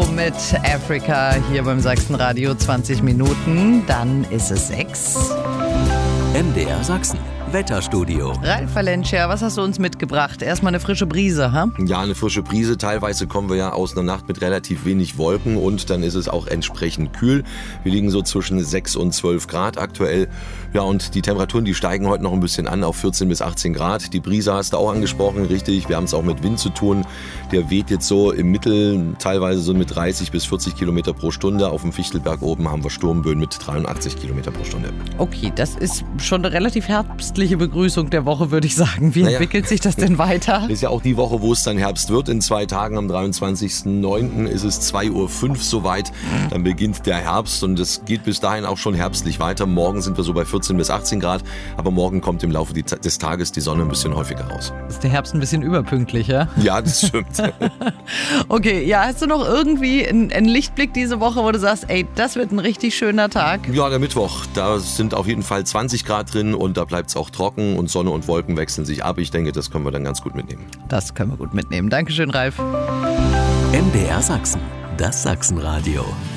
mit Africa hier beim Sachsenradio. 20 Minuten, dann ist es 6. MDR Sachsen. Wetterstudio. Ralf Valencia, was hast du uns mitgebracht? Erstmal eine frische Brise, ha? Ja, eine frische Brise. Teilweise kommen wir ja aus einer Nacht mit relativ wenig Wolken und dann ist es auch entsprechend kühl. Wir liegen so zwischen 6 und 12 Grad aktuell. Ja, und die Temperaturen, die steigen heute noch ein bisschen an auf 14 bis 18 Grad. Die Brise hast du auch angesprochen, richtig. Wir haben es auch mit Wind zu tun. Der weht jetzt so im Mittel teilweise so mit 30 bis 40 Kilometer pro Stunde. Auf dem Fichtelberg oben haben wir Sturmböen mit 83 Kilometer pro Stunde. Okay, das ist schon eine relativ herbstliche Begrüßung der Woche, würde ich sagen. Wie entwickelt sich das denn weiter? Ist ja auch die Woche, wo es dann Herbst wird. In 2 Tagen, am 23.09. ist es 2.05 Uhr soweit. Dann beginnt der Herbst und es geht bis dahin auch schon herbstlich weiter. Morgen sind wir so bei 14 bis 18 Grad, aber morgen kommt im Laufe des Tages die Sonne ein bisschen häufiger raus. Ist der Herbst ein bisschen überpünktlich, ja? Ja, das stimmt. Okay, ja, hast du noch irgendwie einen Lichtblick diese Woche, wo du sagst, ey, das wird ein richtig schöner Tag? Ja, der Mittwoch, da sind auf jeden Fall 20 Grad drin und da bleibt es auch trocken und Sonne und Wolken wechseln sich ab. Ich denke, das können wir dann ganz gut mitnehmen. Das können wir gut mitnehmen. Dankeschön, Ralf. MDR Sachsen. Das Sachsenradio.